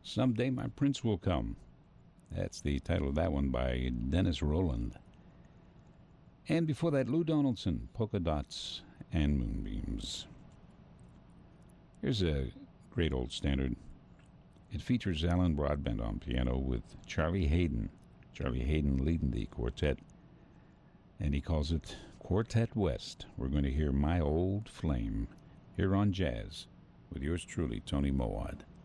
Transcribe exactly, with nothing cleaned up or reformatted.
Someday My Prince Will Come. That's the title of that one by Dennis Roland. And before that, Lou Donaldson, Polka Dots and Moonbeams. Here's a great old standard. It features Alan Broadbent on piano with Charlie Haydn. Charlie Haydn leading the quartet. And he calls it Quartet West. We're going to hear My Old Flame here on Jazz with yours truly, Tony Mowat.